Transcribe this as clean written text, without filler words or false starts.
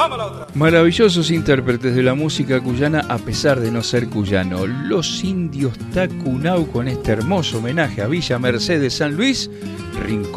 Vamos a la otra. Maravillosos intérpretes de la música cuyana a pesar de no ser cuyano. Los Indios Tacunau con este hermoso homenaje a Villa Mercedes San Luis, rincón